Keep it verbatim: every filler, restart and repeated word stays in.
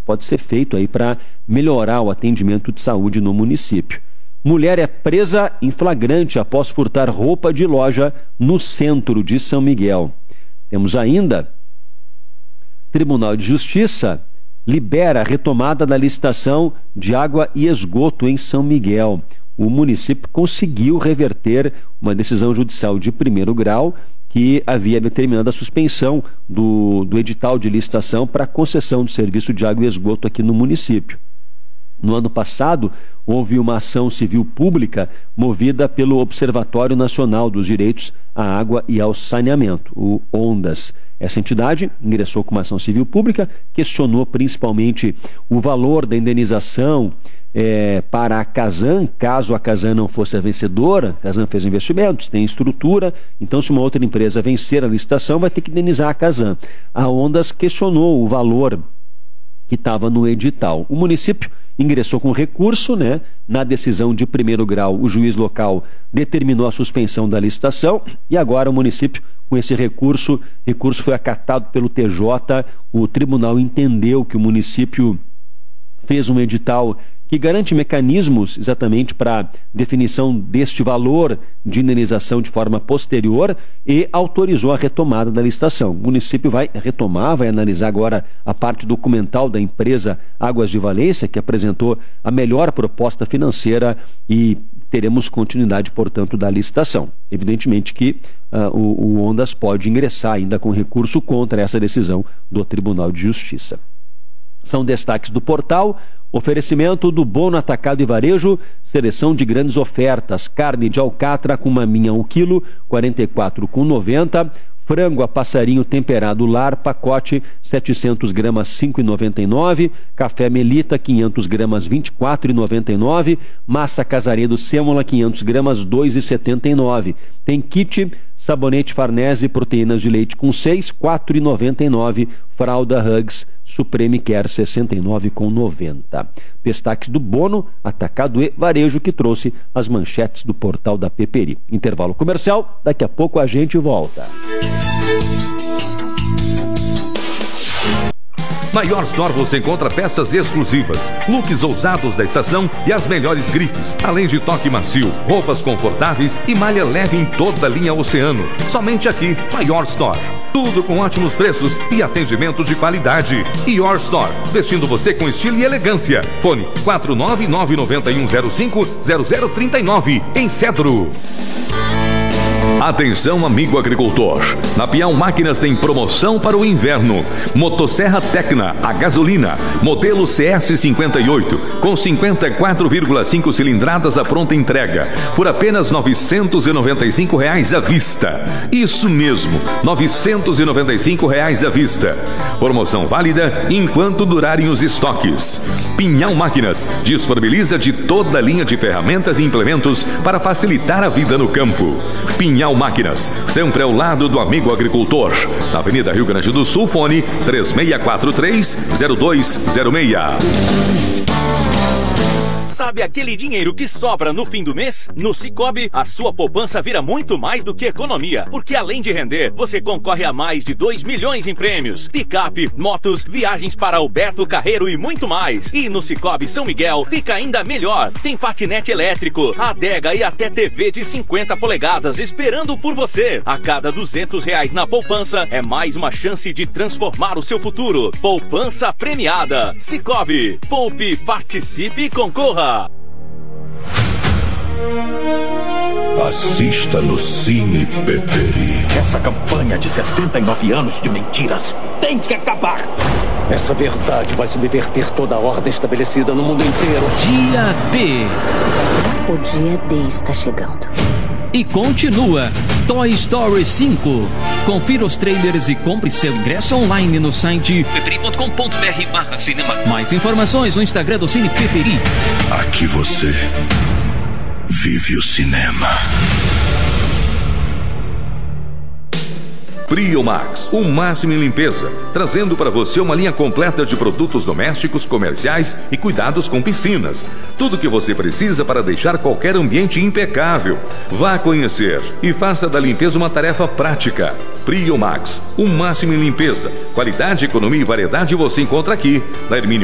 pode ser feito aí para melhorar o atendimento de saúde no município. Mulher é presa em flagrante após furtar roupa de loja no centro de São Miguel. Temos ainda Tribunal de Justiça libera a retomada da licitação de água e esgoto em São Miguel. O município conseguiu reverter uma decisão judicial de primeiro grau que havia determinado a suspensão do, do edital de licitação para a concessão do serviço de água e esgoto aqui no município. No ano passado, houve uma ação civil pública movida pelo Observatório Nacional dos Direitos à Água e ao Saneamento, o ONDAS. Essa entidade ingressou com uma ação civil pública, questionou principalmente o valor da indenização é, para a Casan, caso a Casan não fosse a vencedora. A Casan fez investimentos, tem estrutura, então se uma outra empresa vencer a licitação, vai ter que indenizar a Casan. A ONDAS questionou o valor que estava no edital. O município ingressou com recurso, né? Na decisão de primeiro grau, o juiz local determinou a suspensão da licitação e agora o município, com esse recurso, recurso foi acatado pelo T J, o tribunal entendeu que o município fez um edital que garante mecanismos exatamente para definição deste valor de indenização de forma posterior e autorizou a retomada da licitação. O município vai retomar, vai analisar agora a parte documental da empresa Águas de Valência, que apresentou a melhor proposta financeira e teremos continuidade, portanto, da licitação. Evidentemente que uh, o, o ONDAS pode ingressar ainda com recurso contra essa decisão do Tribunal de Justiça. São destaques do portal. Oferecimento do Bono Atacado e Varejo, seleção de grandes ofertas. Carne de alcatra com maminha um quilo, quarenta e quatro reais e noventa centavos. Frango a passarinho temperado lar, pacote setecentos gramas, cinco reais e noventa e nove centavos. Café Melita, quinhentos gramas, vinte e quatro reais e noventa e nove centavos. Massa Casaredo Sêmola, quinhentos gramas, dois reais e setenta e nove centavos. Tem kit sabonete Farnese, proteínas de leite com seis, quatro reais e noventa e nove centavos. Fralda Hugs Supreme Care, sessenta e nove reais e noventa centavos. Destaques do Bono Atacado e Varejo, que trouxe as manchetes do portal da Peperi. Intervalo comercial, daqui a pouco a gente volta. Na Your Store você encontra peças exclusivas, looks ousados da estação e as melhores grifes, além de toque macio, roupas confortáveis e malha leve em toda a linha Oceano. Somente aqui, na Your Store. Tudo com ótimos preços e atendimento de qualidade. Your Store, vestindo você com estilo e elegância. Fone quatro nove nove nove um zero cinco zero zero três nove, em Cedro. Atenção, amigo agricultor. Na Piau Máquinas tem promoção para o inverno. Motosserra Tecna, a gasolina, modelo C S cinquenta e oito, com cinquenta e quatro vírgula cinco cilindradas à pronta entrega, por apenas novecentos e noventa e cinco reais à vista. Isso mesmo, novecentos e noventa e cinco reais à vista. Promoção válida enquanto durarem os estoques. Pinhal Máquinas disponibiliza de toda a linha de ferramentas e implementos para facilitar a vida no campo. Pinhal Máquinas, sempre ao lado do amigo agricultor. Na Avenida Rio Grande do Sul, fone três seis quatro três, zero dois zero seis. Sabe aquele dinheiro que sobra no fim do mês? No Sicoob, a sua poupança vira muito mais do que economia. Porque além de render, você concorre a mais de dois milhões em prêmios. Picape, motos, viagens para Alberto Carreiro e muito mais. E no Sicoob São Miguel fica ainda melhor. Tem patinete elétrico, adega e até T V de cinquenta polegadas esperando por você. A cada duzentos reais na poupança é mais uma chance de transformar o seu futuro. Poupança premiada. Sicoob. Poupe, participe e concorra. Assista no Cine Peperi. Essa campanha de setenta e nove anos de mentiras tem que acabar. Essa verdade vai subverter toda a ordem estabelecida no mundo inteiro. Dia D. O dia D está chegando. E continua Toy Story cinco. Confira os trailers e compre seu ingresso online no site peperi ponto com ponto br barra cinema. Mais informações no Instagram do Cine Peperi. Aqui você vive o cinema. Priomax, o máximo em limpeza, trazendo para você uma linha completa de produtos domésticos, comerciais e cuidados com piscinas. Tudo que você precisa para deixar qualquer ambiente impecável. Vá conhecer e faça da limpeza uma tarefa prática. Priomax, o máximo em limpeza. Qualidade, economia e variedade você encontra aqui. Na Hermínio